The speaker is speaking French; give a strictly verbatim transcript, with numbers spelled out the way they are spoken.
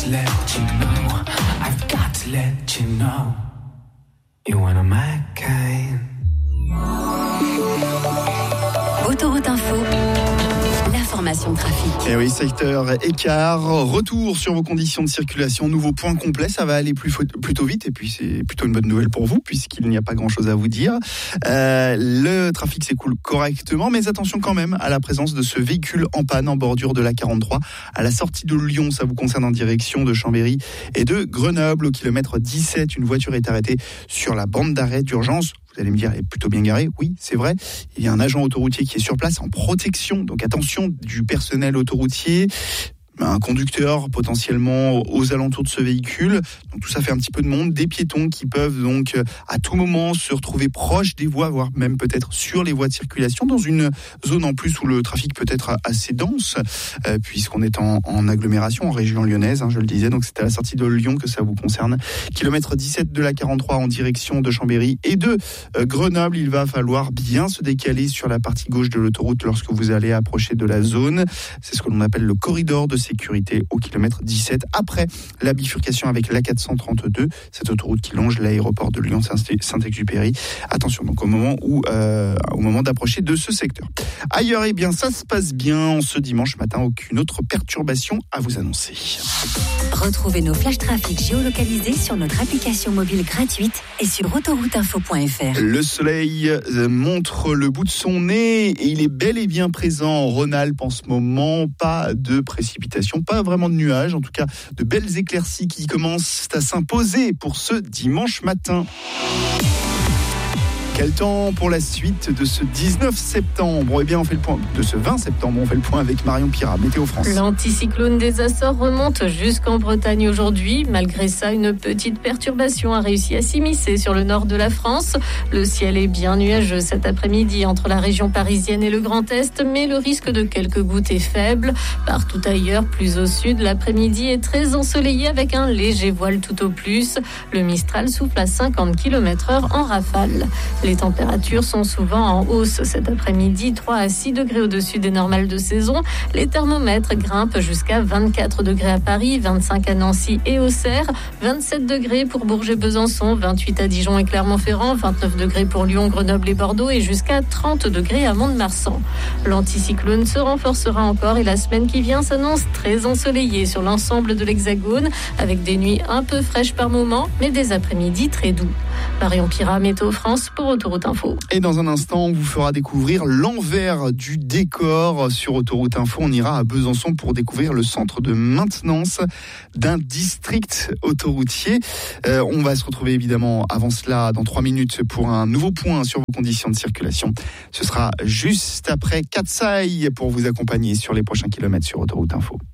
to let you know, I've got to let you know, you're one of my kind. Autoroute Info, l'information trafic. Et oui, sept heures quinze, retour sur vos conditions de circulation, nouveau point complet, ça va aller plus, plutôt vite et puis c'est plutôt une bonne nouvelle pour vous puisqu'il n'y a pas grand chose à vous dire. Euh, le trafic s'écoule correctement, mais attention quand même à la présence de ce véhicule en panne en bordure de l'A quarante-trois à la sortie de Lyon, ça vous concerne en direction de Chambéry et de Grenoble au kilomètre dix-sept. Une voiture est arrêtée sur la bande d'arrêt d'urgence. Vous allez me dire, elle est plutôt bien garée. Oui, c'est vrai. Il y a un agent autoroutier qui est sur place en protection. Donc attention du personnel autoroutier. Un conducteur potentiellement aux alentours de ce véhicule. Donc tout ça fait un petit peu de monde. Des piétons qui peuvent donc à tout moment se retrouver proches des voies, voire même peut-être sur les voies de circulation, dans une zone en plus où le trafic peut être assez dense, euh, puisqu'on est en, en agglomération, en région lyonnaise, hein, je le disais. Donc c'est à la sortie de Lyon que ça vous concerne. Kilomètre dix-sept de l'A quarante-trois en direction de Chambéry et de euh, Grenoble. Il va falloir bien se décaler sur la partie gauche de l'autoroute lorsque vous allez approcher de la zone. C'est ce que l'on appelle le corridor de sécurité au kilomètre dix-sept, après la bifurcation avec l'A quatre cent trente-deux, cette autoroute qui longe l'aéroport de Lyon-Saint-Exupéry. Attention donc au moment où, euh, au moment d'approcher de ce secteur. Ailleurs, eh bien, ça se passe bien ce dimanche matin. Aucune autre perturbation à vous annoncer. Retrouvez nos flash trafic géolocalisés sur notre application mobile gratuite et sur autoroute info point f r. Le soleil montre le bout de son nez et il est bel et bien présent en Rhône-Alpes en ce moment. Pas de précipitations, pas vraiment de nuages, en tout cas de belles éclaircies qui commencent à s'imposer pour ce dimanche matin. Quel temps pour la suite de ce dix-neuf septembre ? Eh bien, on fait le point de ce vingt septembre. On fait le point avec Marion Pirat, Météo France. L'anticyclone des Açores remonte jusqu'en Bretagne aujourd'hui. Malgré ça, une petite perturbation a réussi à s'immiscer sur le nord de la France. Le ciel est bien nuageux cet après-midi entre la région parisienne et le Grand Est, mais le risque de quelques gouttes est faible. Partout ailleurs, plus au sud, l'après-midi est très ensoleillé avec un léger voile tout au plus. Le Mistral souffle à cinquante kilomètres heure en rafale. Les températures sont souvent en hausse cet après-midi, trois à six degrés au-dessus des normales de saison. Les thermomètres grimpent jusqu'à vingt-quatre degrés à Paris, vingt-cinq à Nancy et Auxerre, vingt-sept degrés pour Bourges-Besançon, vingt-huit à Dijon et Clermont-Ferrand, vingt-neuf degrés pour Lyon, Grenoble et Bordeaux et jusqu'à trente degrés à Mont-de-Marsan. L'anticyclone se renforcera encore et la semaine qui vient s'annonce très ensoleillée sur l'ensemble de l'Hexagone avec des nuits un peu fraîches par moments, mais des après-midi très doux. Marion Pirat, Météo France pour Autoroute Info. Et dans un instant, on vous fera découvrir l'envers du décor sur Autoroute Info. On ira à Besançon pour découvrir le centre de maintenance d'un district autoroutier. Euh, on va se retrouver évidemment avant cela dans trois minutes pour un nouveau point sur vos conditions de circulation. Ce sera juste après Katsai pour vous accompagner sur les prochains kilomètres sur Autoroute Info.